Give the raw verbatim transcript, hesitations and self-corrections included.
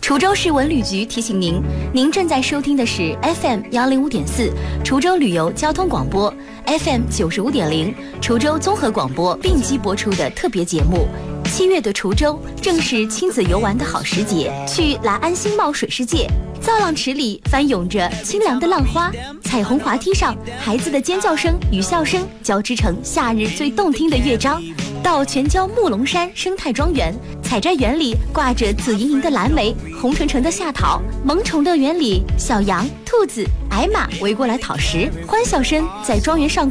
滁州市文旅局提醒您，您正在收听的是 F M 幺零五点四滁州旅游交通广播 ，F M 九十五点零滁州综合广播并机播出的特别节目。七月的滁州正是亲子游玩的好时节，去来安新茂水世界，造浪池里翻涌着清凉的浪花，彩虹滑梯上孩子的尖叫声与笑声交织成夏日最动听的乐章。到全椒木龙山生态庄园，采摘园里挂着紫莹莹的蓝莓，红橙橙的夏桃，萌宠乐园里小羊、兔子、矮马围过来讨食，欢笑声在庄园上